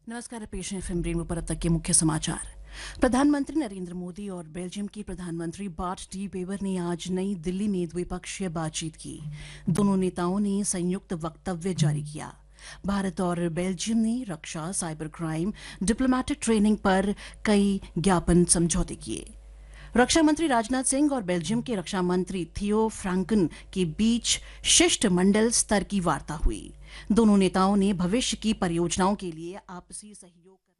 नमस्कार, पेश है एफएम रेनबो पर अब तक के मुख्य समाचार। प्रधानमंत्री नरेंद्र मोदी और बेल्जियम की प्रधानमंत्री बार्ट डी वेबर ने आज नई दिल्ली में द्विपक्षीय बातचीत की। दोनों नेताओं ने संयुक्त वक्तव्य जारी किया। भारत और बेल्जियम ने रक्षा, साइबर क्राइम, डिप्लोमेटिक ट्रेनिंग पर कई ज्ञापन समझौते किए। रक्षा मंत्री राजनाथ सिंह और बेल्जियम के रक्षा मंत्री थियो फ्रैंकन के बीच शिष्टमंडल स्तर की वार्ता हुई। दोनों नेताओं ने भविष्य की परियोजनाओं के लिए आपसी सहयोग